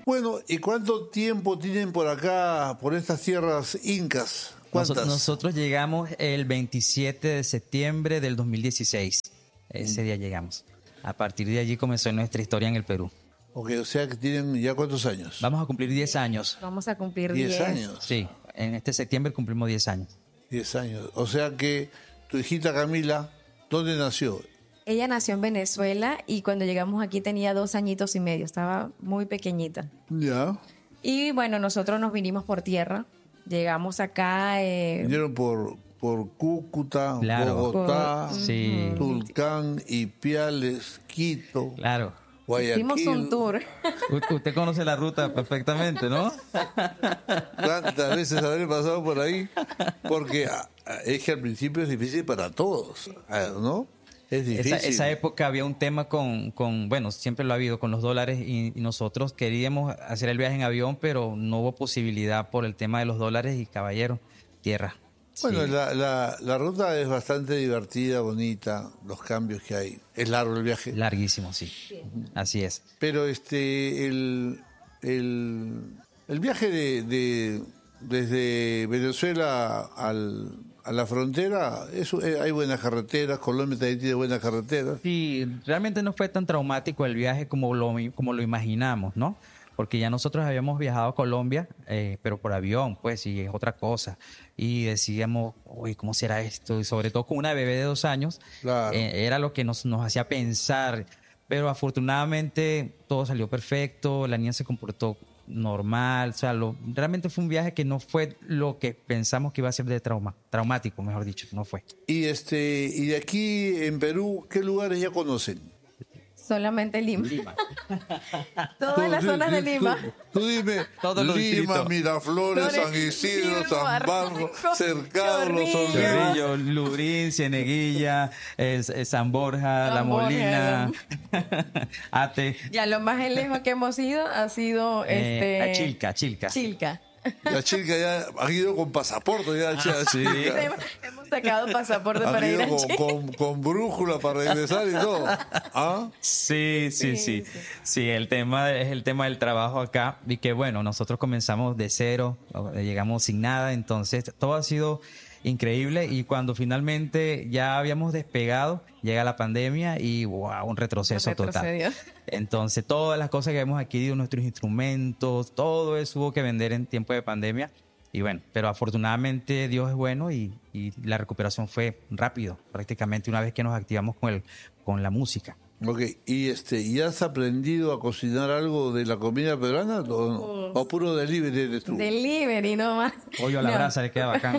Bueno, ¿y cuánto tiempo tienen por acá, por estas tierras incas? ¿Cuántas? Nosotros llegamos el 27 de septiembre del 2016. Ese día llegamos. A partir de allí comenzó nuestra historia en el Perú. Ok, o sea que tienen ya ¿cuántos años? Vamos a cumplir 10 años. Vamos a cumplir 10 10 años. Sí, en este septiembre cumplimos 10 años. 10 años. O sea que tu hijita Camila, ¿dónde nació? Ella nació en Venezuela y cuando llegamos aquí tenía 2 añitos y medio, estaba muy pequeñita. Ya. Y bueno, nosotros nos vinimos por tierra, llegamos acá. Vinieron por Cúcuta, Claro. Bogotá, Sí. Tulcán, Ipiales, Quito, Claro. Guayaquil. Hicimos un tour. Usted conoce la ruta perfectamente, ¿no? ¿Cuántas veces habré pasado por ahí? Porque es que al principio es difícil para todos, ¿no? Es difícil. Esa época había un tema bueno, siempre lo ha habido con los dólares y nosotros queríamos hacer el viaje en avión, pero no hubo posibilidad por el tema de los dólares y caballero, tierra. Bueno, Sí. la ruta es bastante divertida, bonita, los cambios que hay. Es largo el viaje. Larguísimo, sí. Así es. Pero el viaje desde Venezuela a la frontera, hay buenas carreteras, Colombia también tiene buenas carreteras. Sí, realmente no fue tan traumático el viaje como lo imaginamos, ¿no? Porque ya nosotros habíamos viajado a Colombia, pero por avión, pues, y es otra cosa. Y decíamos, uy, ¿cómo será esto? Y sobre todo con una bebé de 2 años, Claro. era lo que nos hacía pensar. Pero afortunadamente todo salió perfecto, la niña se comportó normal, o sea, realmente fue un viaje que no fue lo que pensamos que iba a ser traumático, mejor dicho, no fue. Y de aquí en Perú, ¿qué lugares ya conocen? Solamente Lima. Todas Tú, las zonas de Lima. Tú dime, Todos los Lima, distritos. Miraflores, San Isidro, San Barro, Cercado, Los Chorrillos. Olivos. Chorrillo, Lurín, Cieneguilla, San Borja, La San Borja, Molina, Ate, Ya lo más lejos que hemos ido ha sido a Chilca. Chilca. La chica ya ha ido con pasaporte, ya, sí. chica. Hemos sacado pasaporte Ha para ir a ido Chilca. con brújula para regresar y todo. ¿Ah? Sí. Sí, el tema es el tema del trabajo acá y que bueno, nosotros comenzamos de cero, llegamos sin nada, entonces todo ha sido increíble y cuando finalmente ya habíamos despegado, llega la pandemia y wow, un retroceso total. Retrocedió. Entonces todas las cosas que hemos adquirido, nuestros instrumentos, todo eso hubo que vender en tiempo de pandemia y bueno, pero afortunadamente Dios es bueno y la recuperación fue rápido, prácticamente una vez que nos activamos con la música. Ok, ¿y has aprendido a cocinar algo de la comida peruana o puro delivery eres tú? Delivery nomás. Pollo a la brasa le queda bacán.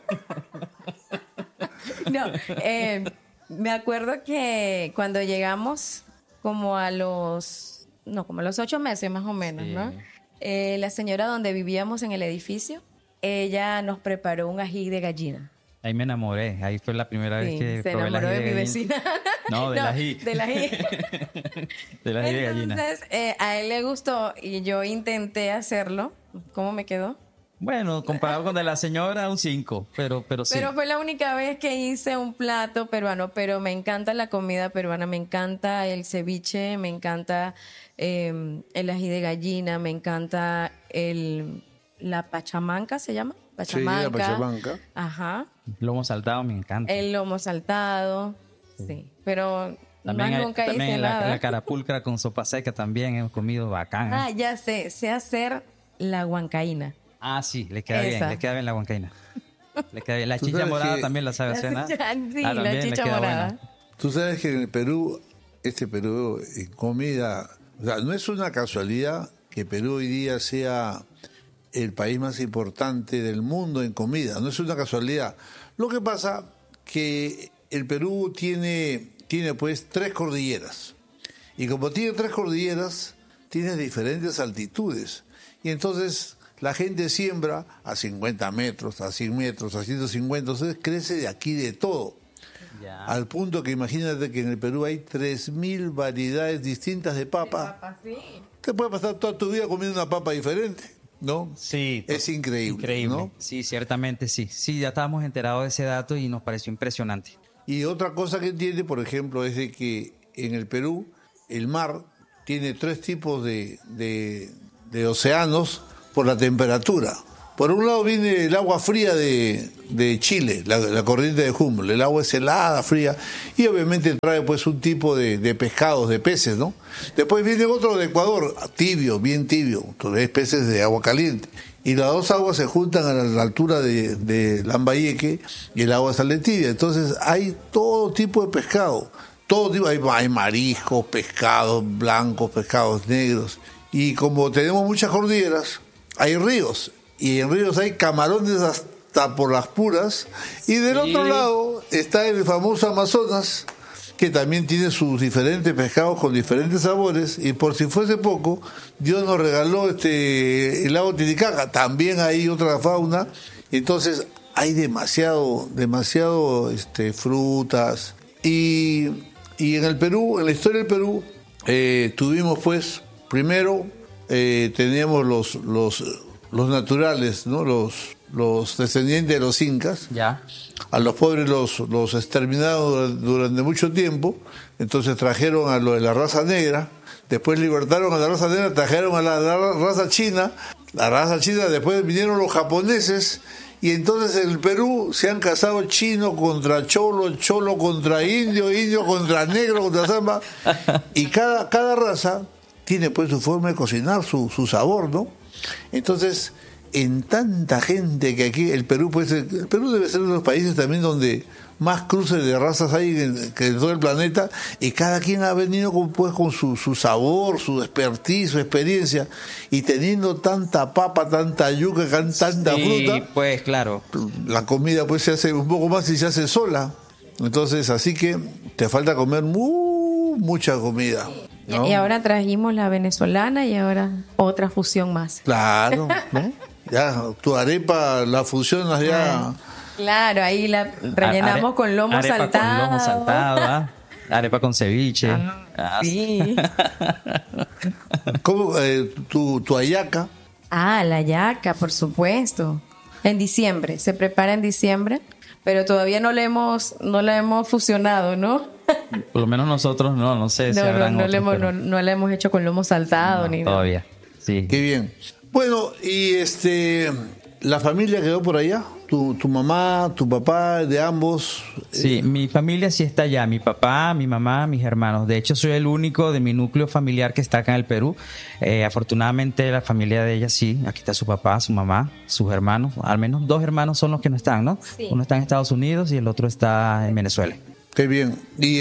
No, me acuerdo que cuando llegamos como a los 8 meses más o menos, Sí. ¿no? La señora donde vivíamos en el edificio, ella nos preparó un ají de gallina. Ahí me enamoré, ahí fue la primera vez Sí, que se probé el enamoró ají de mi gallina. vecina. No, del ají. Del ají. Del ají de gallina. Entonces, a él le gustó y yo intenté hacerlo. ¿Cómo me quedó? Bueno, comparado con de la señora, un 5, pero sí. Pero fue la única vez que hice un plato peruano, pero me encanta la comida peruana, me encanta el ceviche, me encanta el ají de gallina, me encanta la pachamanca, ¿se llama? Pachamanca. Sí, la pachamanca. Ajá. Lomo saltado me encanta. El lomo saltado, sí. Pero También, más nunca también hice la nada. carapulcra con sopa seca también hemos comido bacán. ¿Eh? Ah, ya sé hacer la huancaína. Ah, sí, le queda Esa. le queda bien la huancaína. Le queda bien. La Tú chicha sabes morada que- también la sabe hacer, ¿no? Sí, También la le chicha queda morada. buena. Tú sabes que en el Perú, Perú en comida, o sea, no es una casualidad que Perú hoy día sea el país más importante del mundo en comida, no es una casualidad. Lo que pasa que el Perú tiene pues 3 cordilleras. Y como tiene 3 cordilleras, tiene diferentes altitudes. Y entonces la gente siembra a 50 metros, a 100 metros, a 150, entonces crece de aquí de todo. Ya. Al punto que imagínate que en el Perú hay 3.000 variedades distintas de papa. Sí. Te puede pasar toda tu vida comiendo una papa diferente, ¿no? Sí. Es increíble, ¿no? Sí, ciertamente sí. Sí, ya estábamos enterados de ese dato y nos pareció impresionante. Y otra cosa que tiene, por ejemplo, es de que en el Perú el mar tiene 3 tipos de de océanos por la temperatura. Por un lado viene el agua fría de Chile, la corriente de Humboldt. El agua es helada, fría, y obviamente trae pues un tipo de pescados, de peces, ¿no? Después viene otro de Ecuador, tibio, bien tibio, entonces peces de agua caliente. Y las dos aguas se juntan a la altura de Lambayeque y el agua sale tibia. Entonces hay todo tipo de pescado. Todo tipo, hay mariscos, pescados blancos, pescados negros. Y como tenemos muchas cordilleras, hay ríos. Y en ríos hay camarones hasta por las puras. Y del otro lado está el famoso Amazonas, que también tiene sus diferentes pescados con diferentes sabores. Y por si fuese poco, Dios nos regaló el lago Titicaca. También hay otra fauna. Entonces hay demasiado frutas. Y en el Perú, en la historia del Perú, tuvimos pues, primero teníamos los naturales, ¿no? Los descendientes de los incas. Ya. A los pobres los exterminaron durante mucho tiempo, entonces trajeron a lo de la raza negra, después libertaron a la raza negra, trajeron a la raza china, después vinieron los japoneses, y entonces en el Perú se han casado chino contra cholo, cholo contra indio, indio contra negro, contra samba, y cada raza tiene pues su forma de cocinar, su sabor, ¿no? Entonces, en tanta gente que aquí, el Perú debe ser uno de los países también donde más cruces de razas hay que en todo el planeta, y cada quien ha venido con su sabor, su expertise, su experiencia, y teniendo tanta papa, tanta yuca, tanta fruta, pues claro, la comida pues se hace un poco más y se hace sola. Entonces, así que te falta comer mucha comida, ¿no? Y ahora trajimos la venezolana y ahora otra fusión más. Claro, ¿no? Ya, tu arepa la fusionas ya. Claro, ahí la rellenamos con lomo arepa saltado. Con lomo saltado, arepa con ceviche. Sí. ¿Cómo, tu hallaca? La hallaca, por supuesto. En diciembre, se prepara en diciembre, pero todavía no la hemos fusionado, ¿no? Por lo menos nosotros no sé si habrán otros, pero no la hemos hecho con lomo saltado ni nada. todavía. Sí. Qué bien. Bueno, y ¿la familia quedó por allá? ¿Tu mamá, tu papá, de ambos? Sí, mi familia sí está allá. Mi papá, mi mamá, mis hermanos. De hecho, soy el único de mi núcleo familiar que está acá en el Perú. Afortunadamente, la familia de ella sí. Aquí está su papá, su mamá, sus hermanos. Al menos 2 hermanos son los que no están, ¿no? Sí. Uno está en Estados Unidos y el otro está en Venezuela. Qué bien.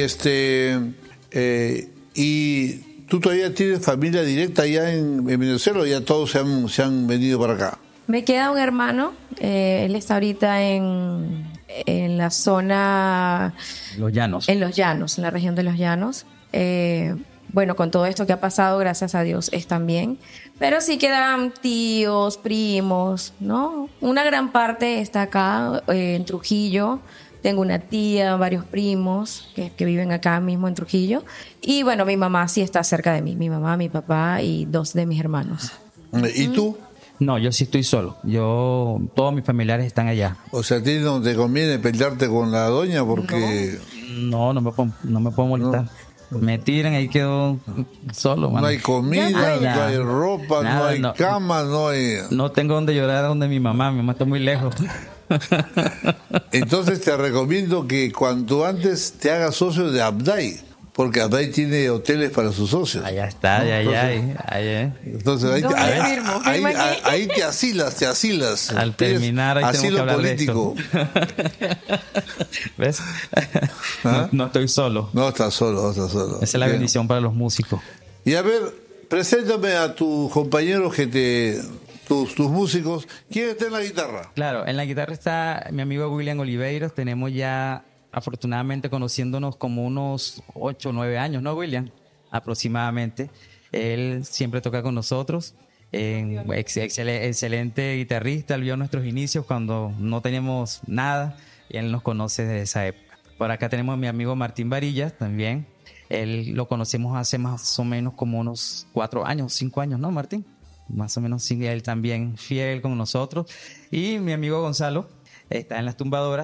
Y ¿tú todavía tienes familia directa allá en Venezuela o ya todos se han venido para acá? Me queda un hermano, él está ahorita en la zona... Los Llanos. En Los Llanos, en la región de Los Llanos. Bueno, con todo esto que ha pasado, gracias a Dios, están bien. Pero sí quedan tíos, primos, ¿no? Una gran parte está acá, en Trujillo. Tengo una tía, varios primos que viven acá mismo en Trujillo. Y bueno, mi mamá sí está cerca de mí. Mi mamá, mi papá y 2 de mis hermanos. ¿Y tú? No, yo sí estoy solo. Todos mis familiares están allá. O sea, ¿a ti no te conviene pelearte con la doña porque... No me puedo molestar. No. Me tiran, ahí quedo solo, mano. No hay comida, no hay ropa, no hay cama, no hay... No tengo donde llorar donde mi mamá está muy lejos. Entonces te recomiendo que cuanto antes te hagas socio de Abday, porque Abday tiene hoteles para sus socios. Allá está, ¿no? Entonces ahí te asilas. Al terminar ahí asilo tenemos que hablar político. De esto. ¿Ves? ¿Ah? No estoy solo. No estás solo. Esa es la bendición para los músicos. Y a ver, preséntame a tus compañeros tus músicos. ¿Quién está en la guitarra? Claro, en la guitarra está mi amigo William Oliveiros. Tenemos ya, afortunadamente, conociéndonos como unos 8 o 9 años, ¿no, William? Aproximadamente. Él siempre toca con nosotros. Excelente guitarrista. Él vio nuestros inicios cuando no teníamos nada y él nos conoce desde esa época. Por acá tenemos a mi amigo Martín Varillas también. Él lo conocemos hace más o menos como unos 4 años, 5 años, ¿no, Martín? Más o menos, sí, él también fiel con nosotros. Y mi amigo Gonzalo está en las tumbadoras.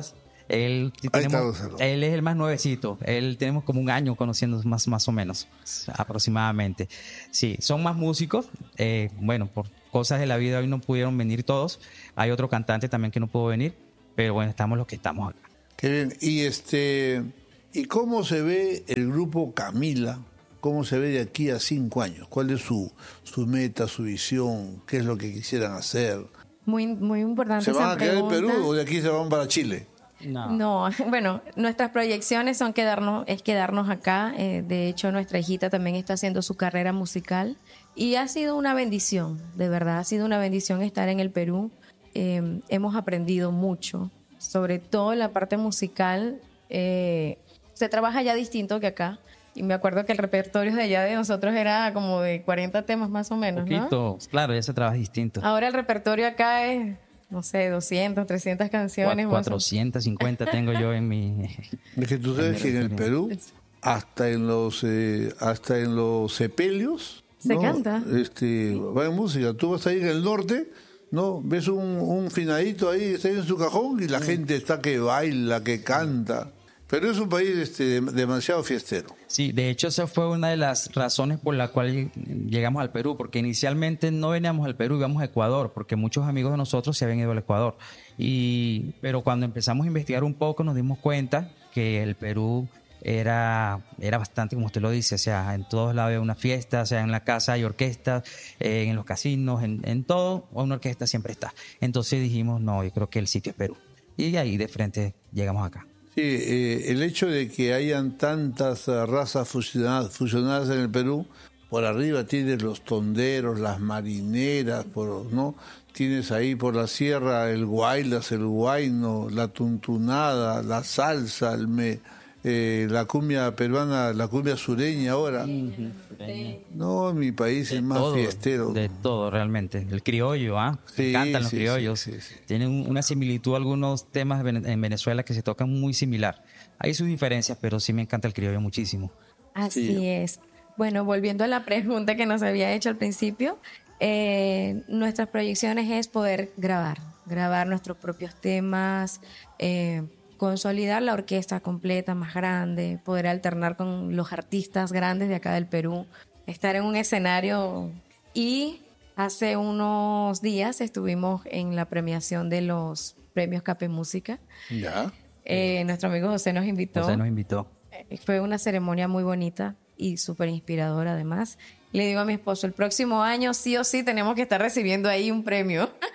Él, él es el más nuevecito. Él tenemos como un año conociendo más o menos, aproximadamente. Sí, son más músicos. Bueno, por cosas de la vida hoy no pudieron venir todos. Hay otro cantante también que no pudo venir, pero bueno, estamos los que estamos acá. Qué bien. ¿Y cómo se ve el grupo Camila? ¿Cómo se ve de aquí a 5 años? ¿Cuál es su meta, su visión? ¿Qué es lo que quisieran hacer? Muy importante. ¿Se van a quedar en pregunta. Perú o de aquí se van para Chile? No, bueno, nuestras proyecciones son quedarnos acá. De hecho, nuestra hijita también está haciendo su carrera musical y ha sido una bendición, de verdad, ha sido una bendición estar en el Perú. Hemos aprendido mucho, sobre todo en la parte musical. Se trabaja ya distinto que acá. Y me acuerdo que el repertorio de allá de nosotros era como de 40 temas más o menos, poquito, ¿no? Claro, ya se trabaja distinto. Ahora el repertorio acá es, no sé, 200, 300 canciones. 450 tengo yo en mi... Es que tú sabes que en el Perú, hasta en los sepelios, se ¿no? canta. Va en música. Tú vas ahí en el norte, ¿no? Ves un finadito ahí, está ahí en su cajón y la gente está que baila, que canta. Pero es un país demasiado fiestero. Sí, de hecho esa fue una de las razones por la cual llegamos al Perú, porque inicialmente no veníamos al Perú, íbamos a Ecuador, porque muchos amigos de nosotros se habían ido al Ecuador. Pero cuando empezamos a investigar un poco nos dimos cuenta que el Perú era bastante, como usted lo dice, o sea, en todos lados había una fiesta, o sea, en la casa hay orquestas, en los casinos, en todo, una orquesta siempre está. Entonces dijimos, no, yo creo que el sitio es Perú. Y ahí de frente llegamos acá. Sí, el hecho de que hayan tantas razas fusionadas en el Perú, por arriba tienes los tonderos, las marineras, ¿no? Tienes ahí por la sierra el guaylas, el guayno, la tuntunada, la salsa, la cumbia peruana, la cumbia sureña ahora. No, mi país es más fiestero. De todo, realmente. El criollo, Sí, me encantan los criollos. Sí. Tienen una similitud, algunos temas en Venezuela que se tocan muy similar. Hay sus diferencias, pero sí me encanta el criollo muchísimo. Así es. Bueno, volviendo a la pregunta que nos había hecho al principio, nuestras proyecciones es poder grabar nuestros propios temas, consolidar la orquesta completa más grande, poder alternar con los artistas grandes de acá del Perú, estar en un escenario. Y hace unos días estuvimos en la premiación de los premios Cape Música. Ya. Nuestro amigo José nos invitó. Fue una ceremonia muy bonita y súper inspiradora además. Le digo a mi esposo, el próximo año sí o sí tenemos que estar recibiendo ahí un premio.